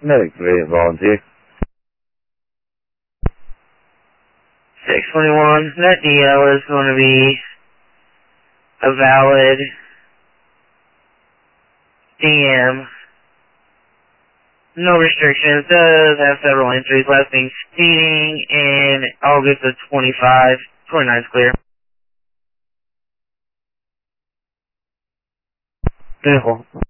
Medic 3, volunteer. 621, that DL is going to be a valid DM. No restrictions, does have several entries, last being speeding in August of 25, 29 is clear. Vehicle.